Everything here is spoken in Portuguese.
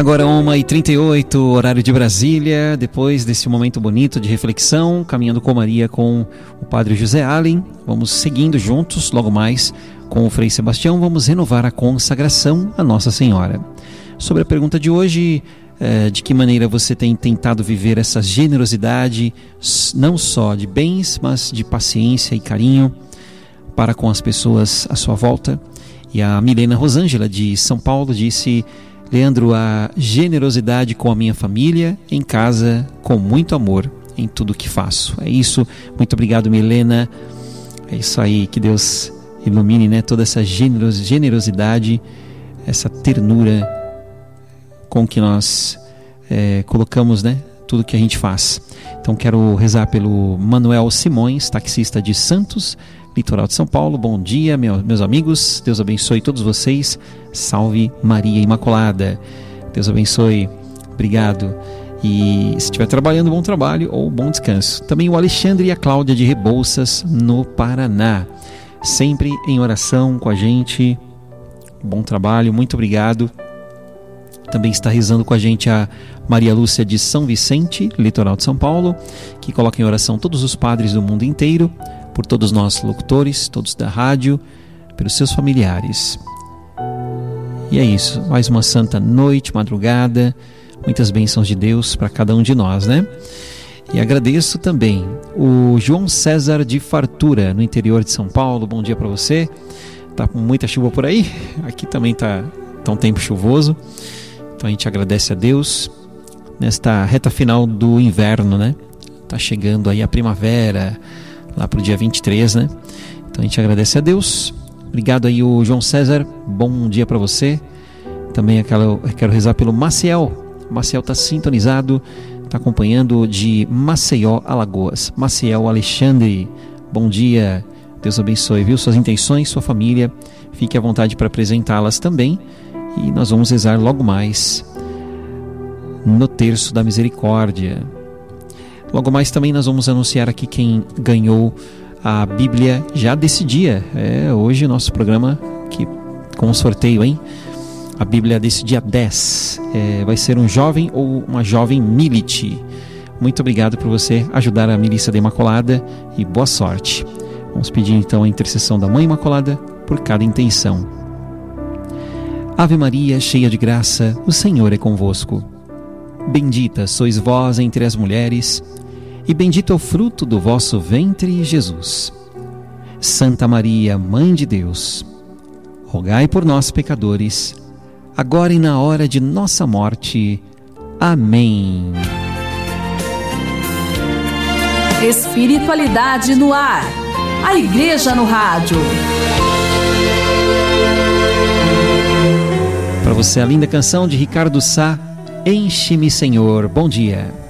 Agora 1h38, horário de Brasília. Depois desse momento bonito de reflexão, caminhando com Maria com o Padre José Allen, vamos seguindo juntos. Logo mais com o Frei Sebastião vamos renovar a consagração a Nossa Senhora. Sobre a pergunta de hoje, de que maneira você tem tentado viver essa generosidade, não só de bens, mas de paciência e carinho para com as pessoas à sua volta. E a Milena Rosângela de São Paulo disse: Leandro, a generosidade com a minha família, em casa, com muito amor em tudo que faço. É isso, muito obrigado, Milena. É isso aí, que Deus ilumine, né, toda essa generosidade, essa ternura com que nós colocamos, né, tudo que a gente faz. Então quero rezar pelo Manuel Simões, taxista de Santos, litoral de São Paulo. Bom dia, meus amigos, Deus abençoe todos vocês. Salve Maria Imaculada. Deus abençoe, obrigado. E se estiver trabalhando, bom trabalho ou bom descanso. Também o Alexandre e a Cláudia de Rebouças, no Paraná, sempre em oração com a gente. Bom trabalho, muito obrigado. Também está rezando com a gente a Maria Lúcia de São Vicente, litoral de São Paulo, que coloca em oração todos os padres do mundo inteiro, por todos nós locutores, todos da rádio, pelos seus familiares. E é isso, mais uma santa noite, madrugada, muitas bênçãos de Deus para cada um de nós, né? E agradeço também o João César de Fartura, no interior de São Paulo. Bom dia para você. Tá com muita chuva por aí? Aqui também tá um tempo chuvoso. Então a gente agradece a Deus nesta reta final do inverno, né? Tá chegando aí a primavera, lá pro dia 23, né? Então a gente agradece a Deus. Obrigado aí, o João César. Bom dia para você. Também eu quero rezar pelo Maciel. O Maciel tá sintonizado, tá acompanhando de Maceió, Alagoas. Maciel Alexandre, bom dia. Deus abençoe, viu? Suas intenções, sua família. Fique à vontade para apresentá-las também. E nós vamos rezar logo mais no Terço da Misericórdia. Logo mais também nós vamos anunciar aqui quem ganhou a Bíblia já desse dia. Hoje o nosso programa aqui com um sorteio, hein? A Bíblia desse dia 10 vai ser um jovem ou uma jovem milite. Muito obrigado por você ajudar a Milícia da Imaculada e boa sorte. Vamos pedir então a intercessão da Mãe Imaculada por cada intenção. Ave Maria, cheia de graça, o Senhor é convosco. Bendita sois vós entre as mulheres, e bendito é o fruto do vosso ventre, Jesus. Santa Maria, Mãe de Deus, rogai por nós, pecadores, agora e na hora de nossa morte. Amém. Espiritualidade no ar. A Igreja no rádio. Para você, a linda canção de Ricardo Sá, Enche-me, Senhor. Bom dia.